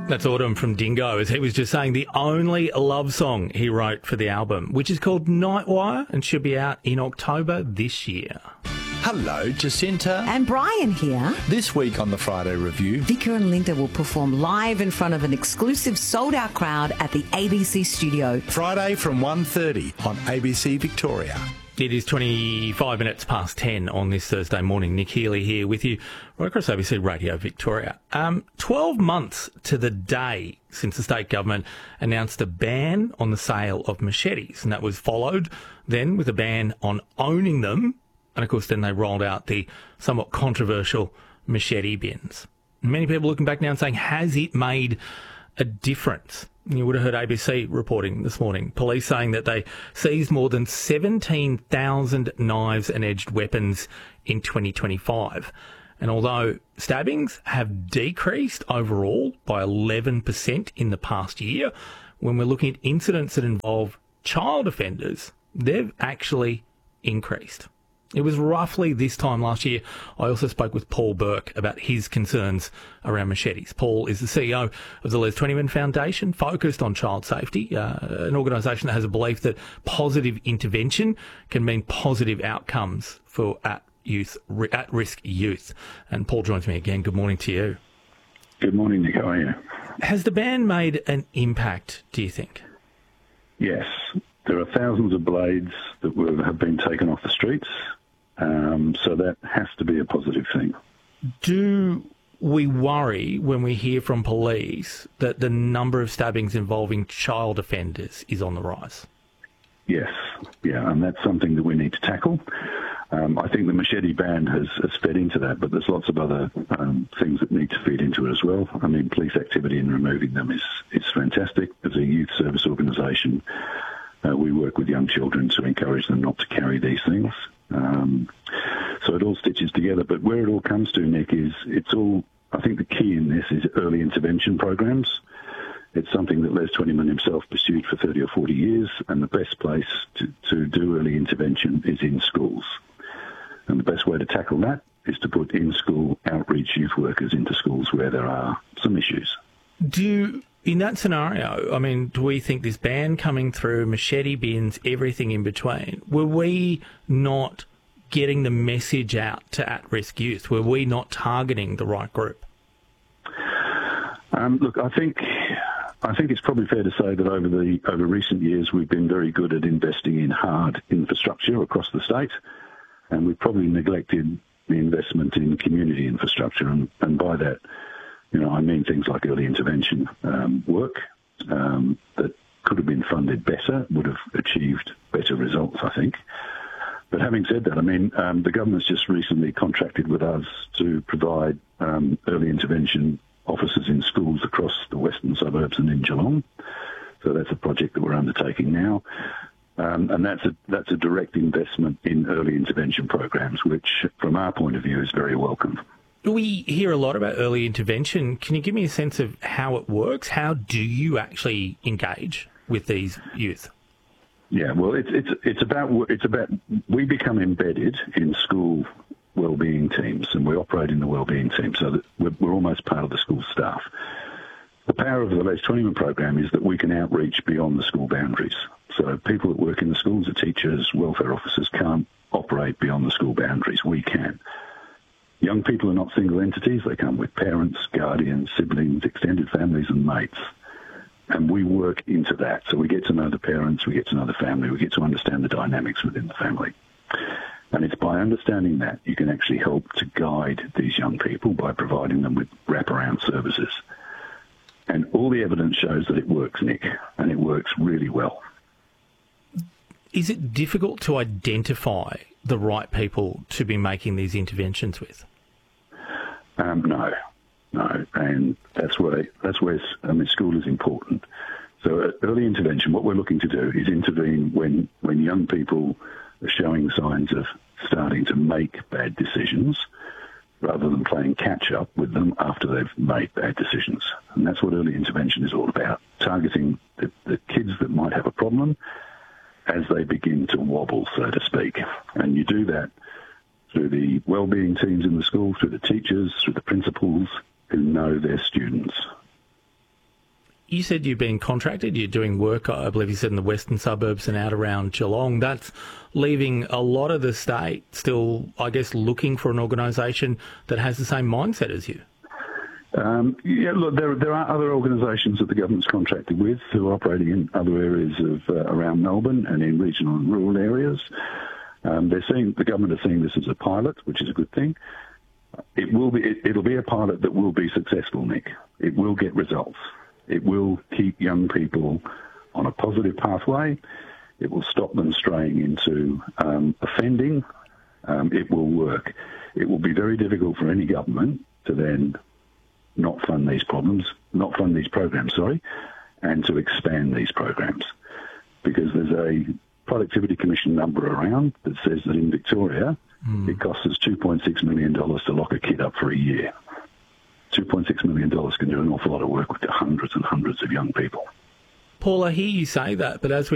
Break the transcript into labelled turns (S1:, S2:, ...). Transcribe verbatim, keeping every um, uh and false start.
S1: That's Autumn from Dingo, as he was just saying the only love song he wrote for the album, which is called Nightwire and should be out in October this year.
S2: Hello, Jacinta.
S3: And Brian here.
S2: This week on the Friday Review,
S3: Vicar and Linda will perform live in front of an exclusive sold-out crowd at the A B C studio.
S2: Friday from one thirty on A B C Victoria.
S1: It is twenty-five minutes past ten on this Thursday morning. Nick Healy here with you right across A B C Radio Victoria. Um, twelve months to the day since the state government announced a ban on the sale of machetes, and that was followed then with a ban on owning them. And, of course, then they rolled out the somewhat controversial machete bins. Many people looking back now and saying, has it made a difference? You would have heard A B C reporting this morning. Police saying that they seized more than seventeen thousand knives and edged weapons in twenty twenty-five. And although stabbings have decreased overall by eleven percent in the past year, when we're looking at incidents that involve child offenders, they've actually increased. It was roughly this time last year. I also spoke with Paul Burke about his concerns around machetes. Paul is the C E O of the Les Twentyman Foundation, focused on child safety, uh, an organisation that has a belief that positive intervention can mean positive outcomes for at youth, at-risk youth. And Paul joins me again. Good morning to you.
S4: Good morning, Nick. How are you?
S1: Has the ban made an impact, do you think?
S4: Yes. There are thousands of blades that will have been taken off the streets. Um, so that has to be a positive thing.
S1: Do we worry when we hear from police that the number of stabbings involving child offenders is on the rise?
S4: Yes, yeah, and that's something that we need to tackle. Um, I think the machete ban has, has fed into that, but there's lots of other um, things that need to feed into it as well. I mean, police activity in removing them is, is fantastic. As a youth service organisation, uh, we work with young children to encourage them not to carry these things. Um, so it all stitches together. But where it all comes to, Nick, is it's all, I think the key in this is early intervention programs. It's something that Les Twentyman himself pursued for thirty or forty years, and the best place to, to do early intervention is in schools. And the best way to tackle that is to put in-school outreach youth workers into schools where there are some issues.
S1: Do you, in that scenario, I mean, do we think this ban coming through, machete bins, everything in between, were we not getting the message out to at-risk youth? Were we not targeting the right group?
S4: Um, look, I think I think it's probably fair to say that over the over recent years we've been very good at investing in hard infrastructure across the state, and we've probably neglected the investment in community infrastructure, and, and by that, you know, I mean things like early intervention um, work um, that could have been funded better, would have achieved better results, I think. But having said that, I mean, um, the government's just recently contracted with us to provide um, early intervention officers in schools across the western suburbs and in Geelong. So that's a project that we're undertaking now. Um, and that's a, that's a direct investment in early intervention programs, which, from our point of view, is very welcome.
S1: We hear a lot about early intervention. Can you give me a sense of how it works? How do you actually engage with these youth?
S4: Yeah, well, it's it's it's about it's about we become embedded in school wellbeing teams, and we operate in the wellbeing team, so that we're, we're almost part of the school staff. The power of the Les Twentyman program is that we can outreach beyond the school boundaries. So people that work in the schools, the teachers, welfare officers, can't operate beyond the school boundaries. We can. Young people are not single entities. They come with parents, guardians, siblings, extended families and mates. And we work into that. So we get to know the parents, we get to know the family, we get to understand the dynamics within the family. And it's by understanding that you can actually help to guide these young people by providing them with wraparound services. And all the evidence shows that it works, Nick, and it works really well.
S1: Is it difficult to identify the right people to be making these interventions with?
S4: Um, no, no, and that's where that's where I mean, school is important. So at early intervention, what we're looking to do is intervene when when young people are showing signs of starting to make bad decisions, rather than playing catch up with them after they've made bad decisions. And that's what early intervention is all about: targeting the, the kids that might have a problem as they begin to wobble, so to speak. And you do that through the wellbeing teams in the school, through the teachers, through the principals who know their students.
S1: You said you've been contracted. You're doing work, I believe you said, in the western suburbs and out around Geelong. That's leaving a lot of the state still, I guess, looking for an organisation that has the same mindset as you.
S4: Um, yeah, look, there, there are other organisations that the government's contracted with who are operating in other areas of uh, around Melbourne and in regional and rural areas. Um, they're seeing the government is seeing this as a pilot, which is a good thing. It will be. It, it'll be a pilot that will be successful, Nick. It will get results. It will keep young people on a positive pathway. It will stop them straying into um, offending. Um, it will work. It will be very difficult for any government to then not fund these problems, not fund these programs, sorry, and to expand these programs. Because there's a Productivity Commission number around that says that in Victoria, mm. it costs us two point six million dollars to lock a kid up for a year. two point six million dollars can do an awful lot of work with hundreds and hundreds of young people.
S1: Paul, I hear you say that, but as we